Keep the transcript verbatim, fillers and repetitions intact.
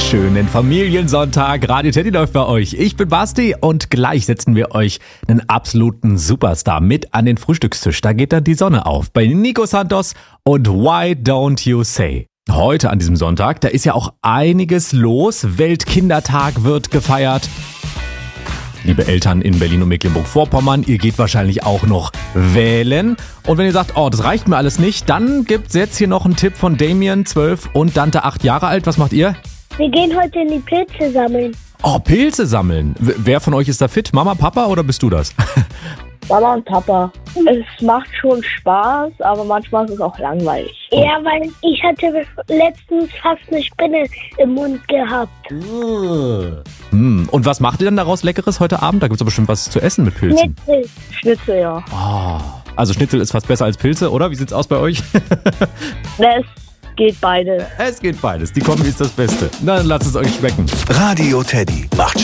schönen Familiensonntag. Radio Teddy läuft bei euch. Ich bin Basti und gleich setzen wir euch einen absoluten Superstar mit an den Frühstückstisch. Da geht dann die Sonne auf bei Nico Santos und Why Don't You Say. Heute an diesem Sonntag, da ist ja auch einiges los. Weltkindertag wird gefeiert. Liebe Eltern in Berlin und Mecklenburg-Vorpommern, ihr geht wahrscheinlich auch noch wählen. Und wenn ihr sagt, oh, das reicht mir alles nicht, dann gibt's jetzt hier noch einen Tipp von Damien, zwölf und Dante, acht Jahre alt. Was macht ihr? Wir gehen heute in die Pilze sammeln. Oh, Pilze sammeln. W- wer von euch ist da fit? Mama, Papa oder bist du das? Mama und Papa. Es macht schon Spaß, aber manchmal ist es auch langweilig. Ja, weil ich hatte letztens fast eine Spinne im Mund gehabt. Hm. Und was macht ihr denn daraus Leckeres heute Abend? Da gibt's doch bestimmt was zu essen mit Pilzen. Schnitzel. Schnitzel, ja. Oh. Also Schnitzel ist fast besser als Pilze, oder? Wie sieht's aus bei euch? Es geht beide. Es geht beides. Die Kombi ist das Beste. Dann lasst es euch schmecken. Radio Teddy macht